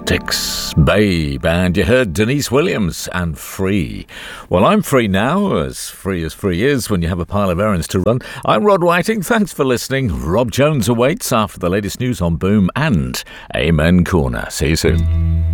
Styx, Babe, and you heard Denise Williams and Free. Well, I'm free now, as free is when you have a pile of errands to run. I'm Rod Whiting, thanks for listening. Rob Jones awaits after the latest news on Boom and Amen Corner. See you soon.